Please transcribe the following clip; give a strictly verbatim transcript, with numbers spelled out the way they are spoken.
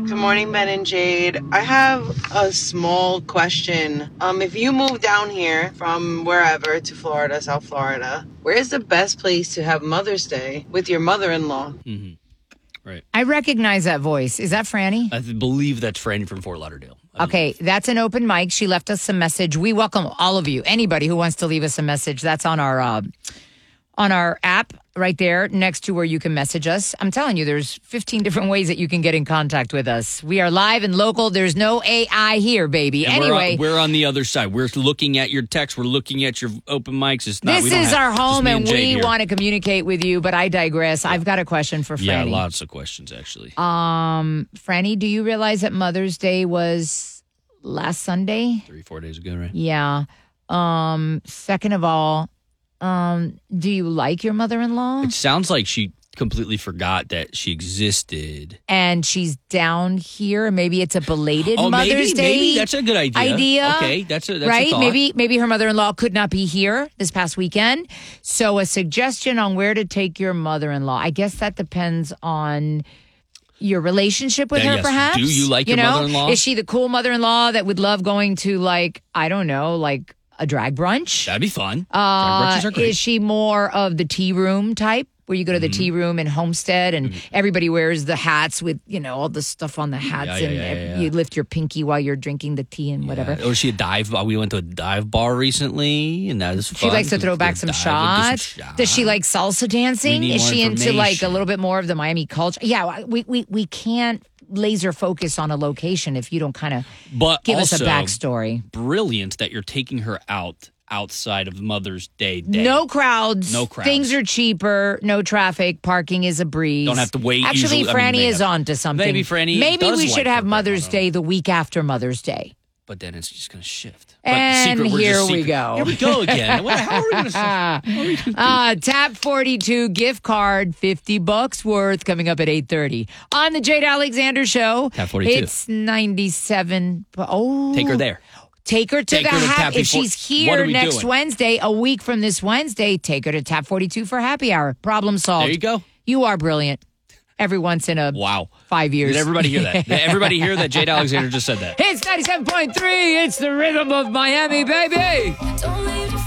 Good morning, Ben and Jade. I have a small question. Um, if you move down here from wherever to Florida, South Florida, where's the best place to have Mother's Day with your mother-in-law? Mm-hmm. Right. I recognize that voice. Is that Franny? I th- believe that's Franny from Fort Lauderdale. I Okay, believe. that's an open mic. She left us a message. We welcome all of you. Anybody who wants to leave us a message. That's on our uh, on our app right there next to where you can message us. I'm telling you, there's fifteen different ways that you can get in contact with us. We are live and local. There's no A I here, baby. And anyway. we're on, we're on the other side. We're looking at your text. We're looking at your open mics. It's not, This we don't is have, our home, just me and, Jade we here. want to communicate with you, but I digress. I've got a question for Franny. Yeah, lots of questions, actually. Um, Franny, do you realize that Mother's Day was last Sunday? Three, four days ago, right? Yeah. Um, second of all, um, do you like your mother-in-law? It sounds like she completely forgot that she existed. And she's down here. Maybe it's a belated Oh, Mother's maybe, Day. maybe that's a good idea. Idea. Okay, that's a that's right. A thought. Maybe maybe her mother-in-law could not be here this past weekend. So a suggestion on where to take your mother-in-law. I guess that depends on your relationship with Yeah, her, yes. perhaps. Do you like you your know? mother-in-law? Is she the cool mother-in-law that would love going to, like, I don't know, like a drag brunch? That'd be fun. Uh, Drag brunches are great. Is she more of the tea room type, where you go to the Mm-hmm. tea room in Homestead and everybody wears the hats with, you know, all the stuff on the hats, Yeah, yeah, and yeah, yeah, yeah. you lift your pinky while you're drinking the tea and whatever. Yeah. Or is she a dive bar? We went to a dive bar recently, and that was fun. She likes to We throw could back go some dive and do shots. some Does she shots. like salsa dancing? We need Is more she into like a information. little bit more of the Miami culture? Yeah, we we we can't laser focus on a location if you don't kind of But give us also, a backstory. Brilliant that you're taking her out outside of Mother's Day day. No crowds. No crowds. Things are cheaper. No traffic. Parking is a breeze. Don't have to wait Actually, usually. I mean, Franny they is have- on to something. Maybe Franny Maybe does we like should her have Mother's grandmother. Day the week after Mother's Day. But then it's just going to shift. But And secret, we're here just we secret. go. Here we go again. What- How are we going to? Uh, Tap forty-two gift card, fifty bucks worth, coming up at eight thirty on the Jade Alexander Show. Tap forty-two. It's ninety-seven. Oh, Take her there. Take her to Take the her to hap- Tap If before- she's What are here we next doing? Wednesday, a week from this Wednesday, take her to Tap forty-two for happy hour. Problem solved. There you go. You are brilliant. Every once in a Wow. five years. Did everybody hear that? Did everybody hear that Jade Alexander just said that? It's ninety-seven point three. It's the rhythm of Miami, baby. Don't leave the